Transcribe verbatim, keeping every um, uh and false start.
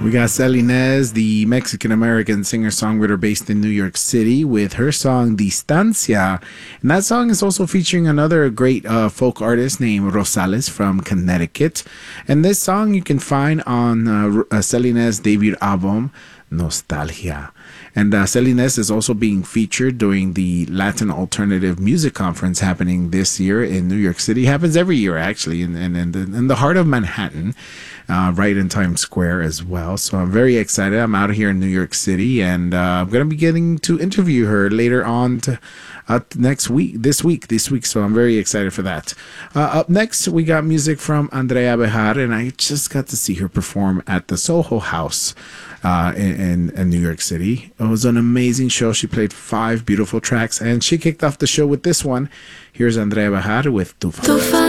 We got Celines, the Mexican-American singer-songwriter based in New York City, with her song Distancia. And that song is also featuring another great uh, folk artist named Rosales from Connecticut. And this song you can find on uh, uh, Celines' debut album, Nostalgia. And uh, Celines is also being featured during the Latin Alternative Music Conference happening this year in New York City. Happens every year, actually, in, in, in, the, in the heart of Manhattan, uh, right in Times Square as well. So I'm very excited. I'm out here in New York City, and uh, I'm going to be getting to interview her later on to, uh, next week, this week, this week. So I'm very excited for that. Uh, up next, we got music from Andrea Bejar, and I just got to see her perform at the Soho House uh, in, in, in New York City. It was an amazing show. She played five beautiful tracks, and she kicked off the show with this one. Here's Andrea Bejar with Tufan.